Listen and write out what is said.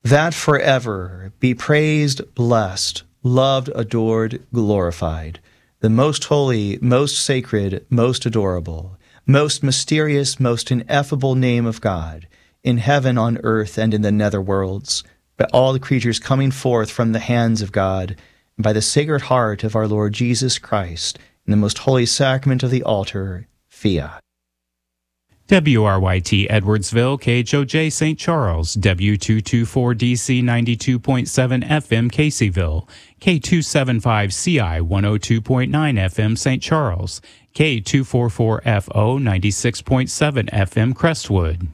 that forever be praised, blessed, loved, adored, glorified, the most holy, most sacred, most adorable, most mysterious, most ineffable name of God, in heaven, on earth, and in the nether worlds, by all the creatures coming forth from the hands of God, and by the Sacred Heart of our Lord Jesus Christ, in the most holy sacrament of the altar, Fiat. WRYT Edwardsville, KHOJ St. Charles, W224DC 92.7 FM Caseyville, K275CI 102.9 FM St. Charles, K244FO 96.7 FM Crestwood.